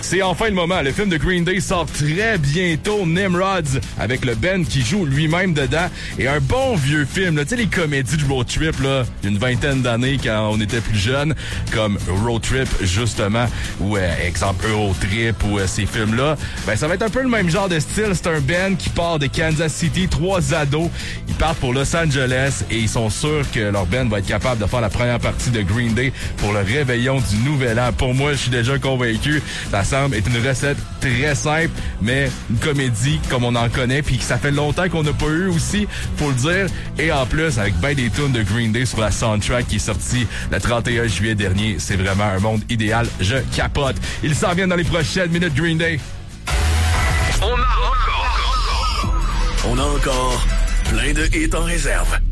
C'est enfin le moment. Le film de Green Day sort très bientôt. Nimrods, avec le Ben qui joue lui-même dedans. Et un bon vieux film, là. Tu sais, les comédies de road trip, là, il y a une vingtaine d'années quand on était plus jeune, comme Road Trip, justement, ou exemple Eurotrip, ou ces films-là. Ben, ça va être un peu le même genre de style. C'est un Ben qui part de Kansas City, 3 ados. Ils partent pour Los Angeles et ils sont sûrs que leur Ben va être capable de faire la première partie de Green Day pour le réveillon du Nouvel An. Pour moi, je suis déjà convaincu. Ça semble être une recette très simple, mais une comédie comme on en connaît, puis que ça fait longtemps qu'on n'a pas eu aussi, faut le dire. Et en plus, avec ben des tunes de Green Day sur la soundtrack qui est sortie le 31 juillet dernier, c'est vraiment un monde idéal. Je capote. Il s'en vient dans les prochaines minutes, Green Day. On a encore plein de hits en réserve.